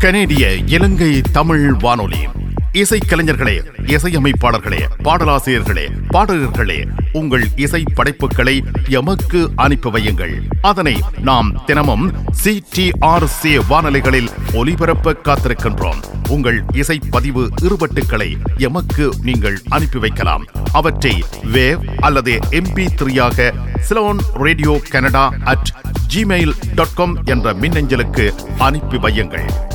கனேடிய இலங்கை தமிழ் வானொலி. இசைக்கலைஞர்களே, இசையமைப்பாளர்களே, பாடலாசிரியர்களே, பாடகர்களே, உங்கள் இசை படைப்புகளை எமக்கு அனுப்பி வையுங்கள். அதனை நாம் தினமும் CTRC வானொலிகளில் ஒலிபரப்ப காத்திருக்கின்றோம். உங்கள் இசை பதிவு இருவட்டுக்களை எமக்கு நீங்கள் அனுப்பி வைக்கலாம். அவற்றை வேவ் அல்லது MP3ஆக சிலோன் ரேடியோ கனடா @gmail.com என்ற மின்னஞ்சலுக்கு அனுப்பி வையுங்கள்.